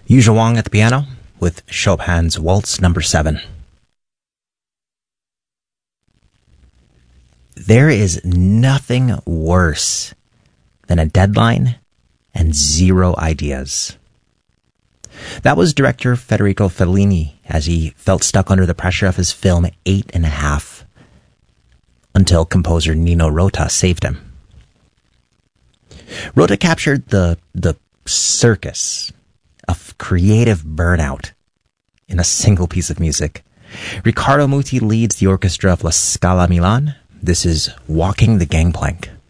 Yu Zhuang at the piano with Chopin's Waltz No. 7. There is nothing worse than a deadline and zero ideas. That was director Federico Fellini as he felt stuck under the pressure of his film 8½, until composer Nino Rota saved him. Rota captured the circus of creative burnout in a single piece of music. Riccardo Muti leads the orchestra of La Scala Milan. This is Walking the Gangplank.